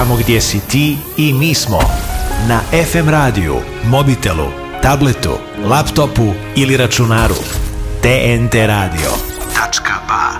Tamo gdje si ti i mi smo. Na FM radiju, mobitelu, tabletu, laptopu ili računaru. TNT Radio. .ba